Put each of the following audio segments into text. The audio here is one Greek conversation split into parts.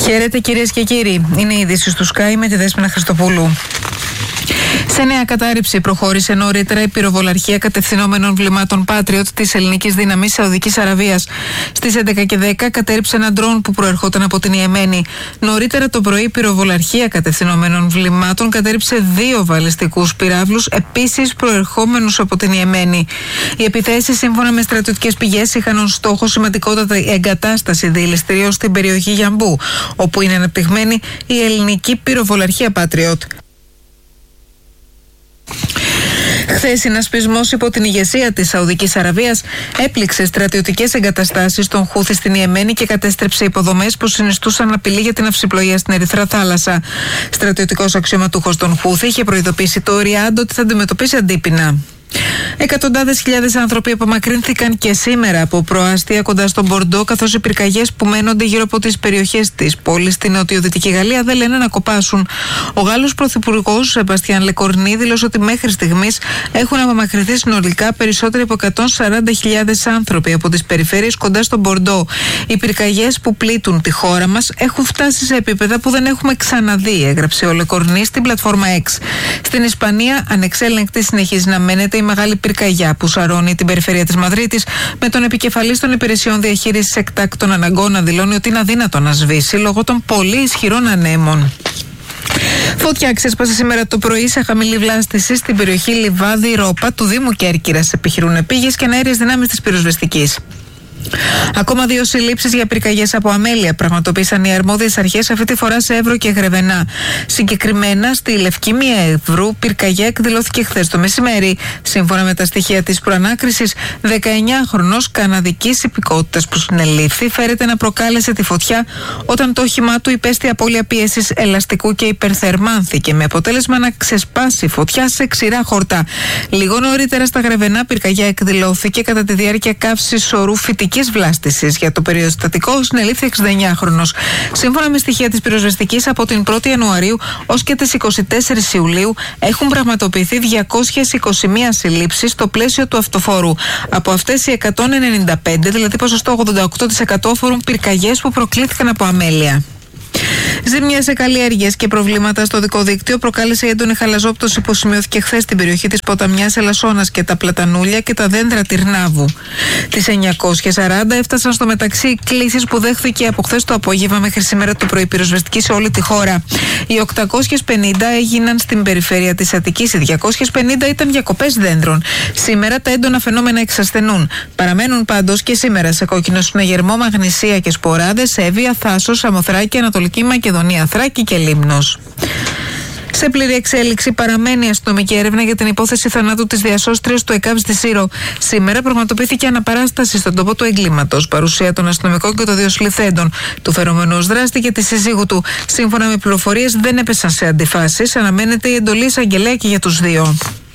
Χαίρετε κυρίες και κύριοι. Είναι οι ειδήσεις του Sky με τη Δέσποινα Χριστοπούλου. Σε νέα κατάρριψη προχώρησε νωρίτερα η πυροβολαρχία κατευθυνόμενων βλημάτων Patriot της ελληνικής δύναμης Σαουδικής Αραβίας. Στις 11:10 κατέρριψε ένα ντρόν που προερχόταν από την Ιεμένη. Νωρίτερα το πρωί η πυροβολαρχία κατευθυνόμενων βλημάτων κατέρριψε 2 βαλιστικούς πυράβλους, επίσης προερχόμενους από την Ιεμένη. Οι επιθέσεις, σύμφωνα με στρατιωτικές πηγές, είχαν ως στόχο σημαντικότατα εγκατάσταση διελιστηρίων στην περιοχή Γιαμπού, όπου είναι αναπτυγμένη η ελληνική πυροβολαρχία Patriot. Χθες, συνασπισμός υπό την ηγεσία της Σαουδικής Αραβίας έπληξε στρατιωτικές εγκαταστάσεις των Χούθι στην Ιεμένη και κατέστρεψε υποδομές που συνιστούσαν απειλή για την αυσιπλοεία στην Ερυθρά Θάλασσα. Στρατιωτικός αξιωματούχος των Χούθι είχε προειδοποιήσει το Ριάντ ότι θα αντιμετωπίσει αντίπεινα. Εκατοντάδες χιλιάδες άνθρωποι απομακρύνθηκαν και σήμερα από προάστια κοντά στον Μπορντό, καθώς οι πυρκαγιές που μένονται γύρω από τις περιοχές της πόλης στην νοτιοδυτική Γαλλία δεν λένε να κοπάσουν. Ο Γάλλος Πρωθυπουργός Σεμπαστιάν Λεκορνί δήλωσε ότι μέχρι στιγμής έχουν απομακρυνθεί συνολικά περισσότεροι από 140.000 άνθρωποι από τις περιφέρειες κοντά στον Μπορντό. Οι πυρκαγιές που πλήττουν τη χώρα μας έχουν φτάσει σε επίπεδα που δεν έχουμε ξαναδεί, έγραψε ο Λεκορνί στην πλατφόρμα X. Στην Ισπανία, ανεξέλεγκτη συνεχίζει να μένεται η μεγάλη πυρκαγιά που σαρώνει την περιφέρεια της Μαδρίτης, με τον επικεφαλής των υπηρεσιών διαχείρισης εκτάκτων αναγκών να δηλώνει ότι είναι αδύνατο να σβήσει λόγω των πολύ ισχυρών ανέμων. Φωτιά ξέσπασε σήμερα το πρωί σε χαμηλή βλάστηση στην περιοχή Λιβάδι-Ρόπα του Δήμου Κέρκυρας, επιχειρούν επίγειες και εναέριες δυνάμεις της πυροσβεστικής. Ακόμα 2 συλλήψεις για πυρκαγιές από αμέλεια πραγματοποίησαν οι αρμόδιες αρχές, αυτή τη φορά σε Εύρο και Γρεβενά. Συγκεκριμένα στη Λευκήμια Εύρου, πυρκαγιά εκδηλώθηκε χθες το μεσημέρι. Σύμφωνα με τα στοιχεία της προανάκρισης, 19χρονος καναδικής υπηκότητας που συνελήφθη φέρεται να προκάλεσε τη φωτιά όταν το όχημά του υπέστη απώλεια πίεσης ελαστικού και υπερθερμάνθηκε, με αποτέλεσμα να ξεσπάσει φωτιά σε ξηρά χορτά. Λίγο νωρίτερα στα Γρεβενά, πυρκαγιά εκδηλώθηκε κατά τη διάρκεια καύσης σωρού φυτικής βλάστησης. Για το περιστατικό συνελήφθη 69χρονος. Σύμφωνα με στοιχεία της πυροσβεστικής, από την 1η Ιανουαρίου ως και τις 24 Ιουλίου έχουν πραγματοποιηθεί 221 συλλήψεις στο πλαίσιο του αυτοφόρου. Από αυτές οι 195, δηλαδή ποσοστό 88%, αφορούν πυρκαγιές που προκλήθηκαν από αμέλεια. Ζημιές σε καλλιέργειες και προβλήματα στο δικό δίκτυο προκάλεσε η έντονη χαλαζόπτωση που σημειώθηκε χθες στην περιοχή της ποταμιάς Ελασσόνας και τα πλατανούλια και τα δέντρα Τυρνάβου. Τις 940 έφτασαν στο μεταξύ οι κλήσεις που δέχθηκε από χθες το απόγευμα μέχρι σήμερα το πρωί πυροσβεστική σε όλη τη χώρα. Οι 850 έγιναν στην περιφέρεια της Αττικής, οι 250 ήταν διακοπές δέντρων. Σήμερα τα έντονα φαινόμενα εξασθενούν. Παραμένουν πάντως και σήμερα σε κόκκινο συναγερμό Μαγνησία και Σποράδες, Εύβοια, Θάσος, Αμοθράκη, Ανατολική Μακεδονία, Θράκη και Λίμνος. Σε πλήρη εξέλιξη παραμένει η αστυνομική έρευνα για την υπόθεση θανάτου της διασώστριας του ΕΚΑΒ στη Σύρο. Σήμερα πραγματοποιήθηκε αναπαράσταση στον τόπο του εγκλήματος. Παρουσία των αστυνομικών και των 2 συλληφθέντων, του φερόμενου ως δράστη και τη σύζυγου του. Σύμφωνα με πληροφορίες, δεν έπεσαν σε αντιφάσεις. Αναμένεται η εντολή εισαγγελέα και για τους 2.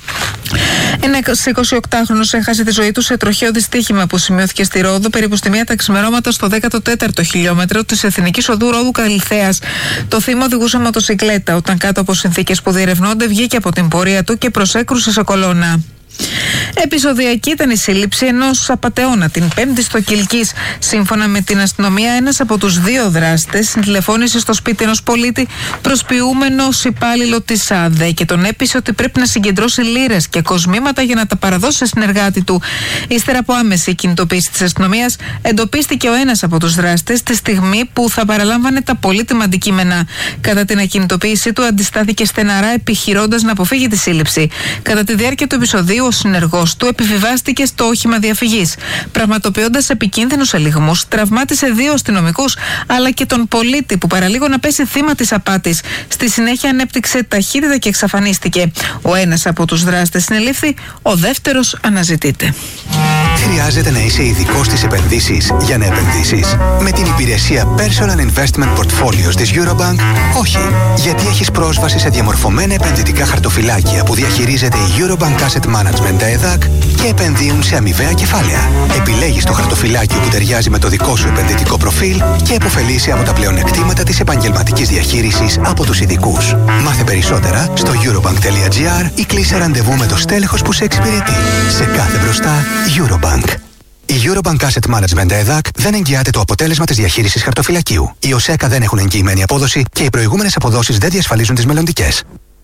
Ένας 28χρονος έχασε τη ζωή του σε τροχαίο δυστύχημα που σημειώθηκε στη Ρόδο περίπου στη 1 τα ξημερώματα στο 14ο χιλιόμετρο της Εθνικής Οδού Ρόδου Καλυθέας. Το θύμα οδηγούσε μοτοσικλέτα όταν, κάτω από συνθήκες που διερευνώνται, βγήκε από την πορεία του και προσέκρουσε σε κολόνα. Επεισοδιακή ήταν η σύλληψη ενός απατεώνα την Πέμπτη στο Κιλκής. Σύμφωνα με την αστυνομία, ένας από τους 2 δράστες τηλεφώνησε στο σπίτι ενός πολίτη προσποιούμενος υπάλληλο της ΑΔΕ και τον έπεισε ότι πρέπει να συγκεντρώσει λίρες και κοσμήματα για να τα παραδώσει σε συνεργάτη του. Ύστερα από άμεση κινητοποίηση της αστυνομίας, εντοπίστηκε ο ένας από τους δράστες τη στιγμή που θα παραλάμβανε τα πολύτιμα αντικείμενα. Κατά την ακινητοποίησή του, αντιστάθηκε στεναρά, επιχειρώντας να αποφύγει τη σύλληψη. Κατά τη διάρκεια του επεισοδίου, ο συνεργός του επιβιβάστηκε στο όχημα διαφυγής. Πραγματοποιώντας επικίνδυνους ελιγμούς, τραυμάτισε 2 αστυνομικούς αλλά και τον πολίτη που παραλίγο να πέσει θύμα της απάτης. Στη συνέχεια ανέπτυξε ταχύτητα και εξαφανίστηκε. Ο ένας από τους δράστες συνελήφθη, ο δεύτερος αναζητείται. Χρειάζεται να είσαι ειδικός στις επενδύσεις για να επενδύσεις? Με την υπηρεσία Personal Investment Portfolios της Eurobank, όχι. Γιατί έχεις πρόσβαση σε διαμορφωμένα επενδυτικά χαρτοφυλάκια που διαχειρίζεται η Eurobank Asset Management ΕΔΑΚ και επενδύουν σε αμοιβαία κεφάλαια. Επιλέγεις το χαρτοφυλάκιο που ταιριάζει με το δικό σου επενδυτικό προφίλ και επωφελείσαι από τα πλεονεκτήματα της επαγγελματικής διαχείρισης από τους ειδικούς. Μάθε περισσότερα στο eurobank.gr ή κλείσε ραντεβού με το στέλεχος που σε εξυπηρετεί. Σε κάθε μπροστά, Eurobank. Η Eurobank Asset Management EDAC δεν εγγυάται το αποτέλεσμα της διαχείρισης χαρτοφυλακίου. Οι ΟΣΕΚΑ δεν έχουν εγγυημένη απόδοση και οι προηγούμενες αποδόσεις δεν διασφαλίζουν τις μελλοντικές.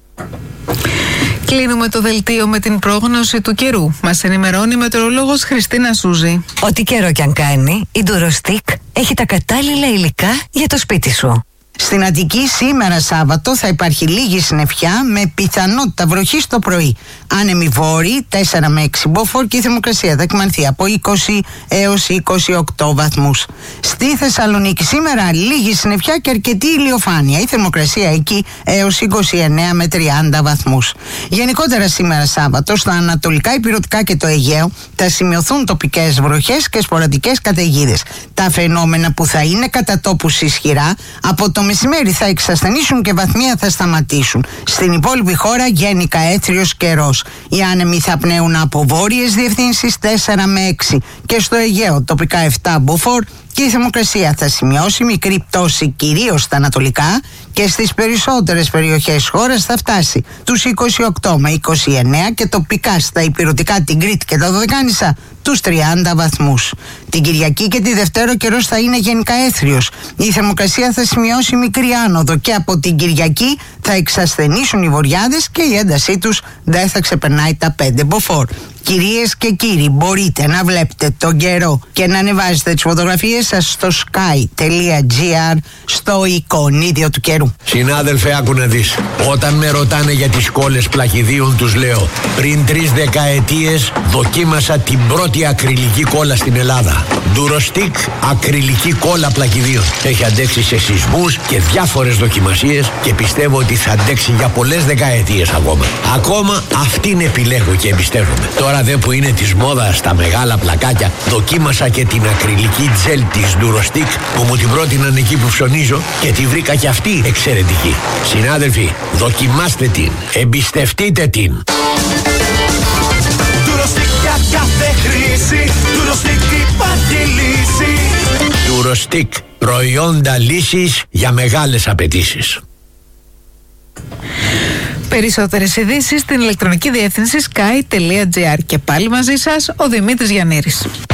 Κλείνουμε το δελτίο με την πρόγνωση του καιρού. Μας ενημερώνει η μετεωρολόγος Χριστίνα Σούζη. Ό,τι καιρό κι αν κάνει, η Durostick έχει τα κατάλληλα υλικά για το σπίτι σου. Στην Αττική σήμερα Σάββατο θα υπάρχει λίγη συννεφιά με πιθανότητα βροχής το πρωί. Άνεμοι βόρειοι 4 με 6 μποφόρ και η θερμοκρασία θα εκμανθεί από 20 έως 28 βαθμούς. Στη Θεσσαλονίκη σήμερα λίγη συννεφιά και αρκετή ηλιοφάνεια. Η θερμοκρασία εκεί έως 29 με 30 βαθμούς. Γενικότερα σήμερα Σάββατο στα ανατολικά ηπειρωτικά και το Αιγαίο θα σημειωθούν τοπικές βροχές και σποραδικές καταιγίδες. Τα φαινόμενα που θα είναι κατά τόπους ισχυρά από το μεσημέρι θα εξασθενήσουν και βαθμία θα σταματήσουν. Στην υπόλοιπη χώρα γενικά έθριος καιρός. Οι άνεμοι θα πνέουν από βόρειες διευθύνσεις 4 με 6 και στο Αιγαίο τοπικά 7 μποφόρ και η θερμοκρασία θα σημειώσει μικρή πτώση κυρίως στα ανατολικά και στις περισσότερες περιοχές χώρας θα φτάσει τους 28 με 29 και τοπικά στα ηπειρωτικά την Κρήτη και τα Δωδεκάνησα τους 30 βαθμούς. Την Κυριακή και τη Δευτέρα ο καιρός θα είναι γενικά έθριος. Η θερμοκρασία θα σημειώσει μικρή άνοδο και από την Κυριακή θα εξασθενήσουν οι βορειάδες και η έντασή τους δεν θα ξεπερνάει τα 5 μποφόρ. Κυρίες και κύριοι, μπορείτε να βλέπετε τον καιρό και να ανεβάζετε τις φωτογραφίες σας στο sky.gr στο εικονίδιο του καιρού. Συνάδελφε, άκου να δεις. Όταν με ρωτάνε για τις κόλλες πλακιδίων, τους λέω: πριν 3 δεκαετίες δοκίμασα την πρώτη ακριλική κόλλα στην Ελλάδα. Durostick ακριλική κόλλα πλακιδίων. Έχει αντέξει σε σεισμούς και διάφορες δοκιμασίες και πιστεύω ότι θα αντέξει για πολλές δεκαετίες ακόμα. Ακόμα αυτήν επιλέγω και εμπιστεύομαι. Τώρα δε που είναι της μόδας στα μεγάλα πλακάκια, δοκίμασα και την ακριλική τζέλ της Durostick που μου την πρότειναν εκεί που ψωνίζω και τη βρήκα και αυτή εξαιρετική. Συνάδελφοι, δοκιμάστε την, εμπιστευτείτε την. Durostick για κάθε χρήση, Durostick υπάρχει λύση. Durostick, προϊόντα λύσης για μεγάλες απαιτήσεις. Περισσότερες ειδήσεις στην ηλεκτρονική διεύθυνση sky.gr. Και πάλι μαζί σας ο Δημήτρης Γιαννήρης.